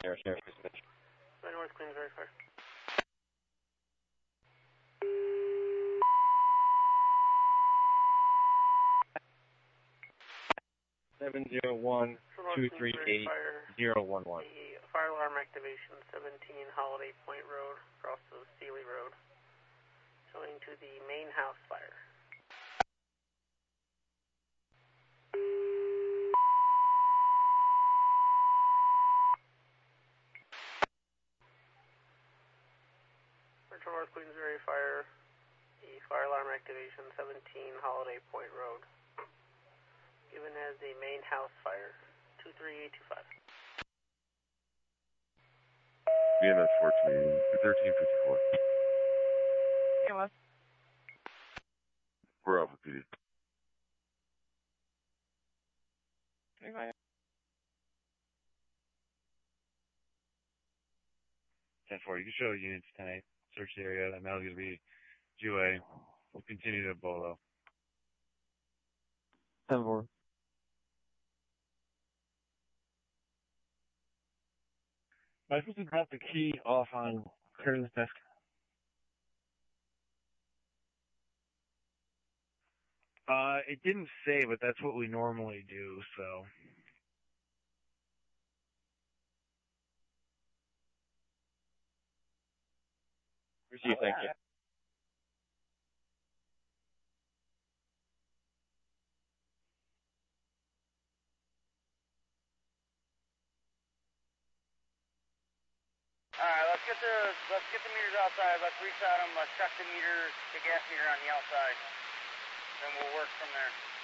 North Queensbury Fire. Seven 238-011. Fire alarm activation 17 Holiday Point Road, across the Sealy Road, showing to the main house fire. Metro North Queensbury Fire, the fire alarm activation 17 Holiday Point Road, given as the main house fire, 23825. VMS 1354. EMS. We're Alpha PD. 25. 10-4, you can show units 10-8. Search the area. That mail is going to be GUA. We'll continue to Bolo. 10-4. Am I supposed to drop the key off on Curtis' desk? It didn't say, but that's what we normally do, so. Receive, thank you. Alright, let's get the meters outside. Let's reset them. Let's check the meter, the gas meter on the outside. Then we'll work from there.